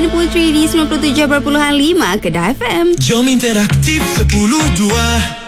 dengan Putri di 97.5 Kedah FM. Jom interaktif 10-2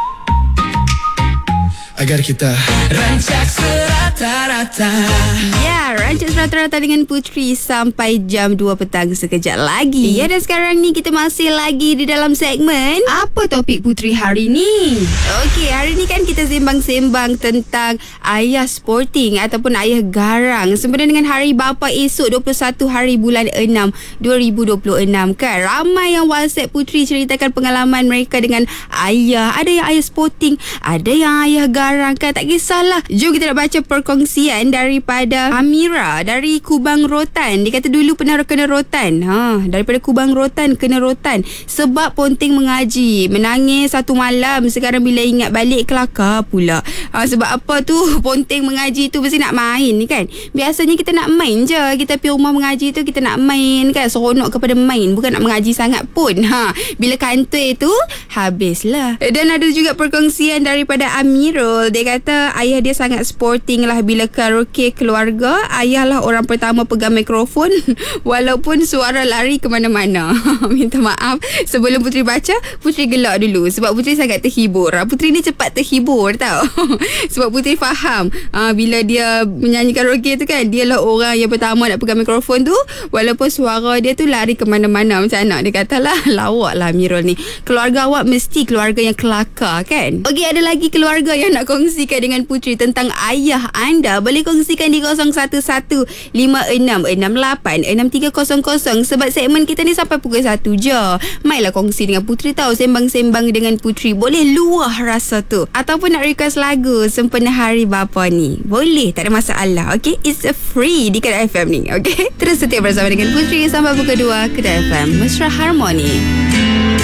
agar kita rancak serata-rata. Ya, rancak serata-rata dengan Putri sampai jam 2 petang sekejap lagi. Ya, dan sekarang ni kita masih lagi di dalam segmen Apa topik Putri hari ni? Okey, hari ni kan kita sembang-sembang tentang ayah sporting ataupun ayah garang sempena dengan Hari Bapa esok 21 hari bulan 6 2026 kan. Ramai yang WhatsApp Putri ceritakan pengalaman mereka dengan ayah. Ada yang ayah sporting, ada yang ayah garang kan. Tak kisahlah. Jom kita nak baca perkongsian daripada Amira dari Kubang Rotan. Dia kata dulu pernah kena rotan. Daripada Kubang Rotan kena rotan sebab ponteng mengaji. Menangis satu malam. Sekarang bila ingat balik kelakar pula. Sebab apa tu? Ponteng mengaji tu mesti nak main kan. Biasanya kita nak main je. Kita pergi rumah mengaji tu kita nak main kan. Seronok kepada main, bukan nak mengaji sangat pun. Bila kantoi tu habislah. Dan ada juga perkongsian daripada Amirul. Dia kata ayah dia sangat sporting lah. Bila karaoke keluarga, ayah lah orang pertama pegang mikrofon walaupun suara lari ke mana-mana. Minta maaf sebelum Putri baca, Putri gelak dulu sebab Putri sangat terhibur. Putri ni cepat terhibur tau. Sebab Putri faham bila dia menyanyi karaoke tu kan, dia lah orang yang pertama nak pegang mikrofon tu walaupun suara dia tu lari ke mana-mana. Macam anak dia katalah, lawak lah Amirul ni. Keluarga awak mesti keluarga yang kelakar kan. Okey, ada lagi keluarga yang nak kongsikan dengan Putri tentang ayah anda. Boleh kongsikan di 011566863300 sebab segmen kita ni sampai pukul 1 je. Mainlah kongsi dengan Putri tahu, sembang-sembang dengan Putri. Boleh luah rasa tu ataupun nak request lagu sempena Hari Bapa ni, boleh, tak ada masalah. Okay, it's free di Kedah FM ni. Okay, terus setia bersama dengan Putri sampai pukul 2. Kedah FM, Mesra Harmoni.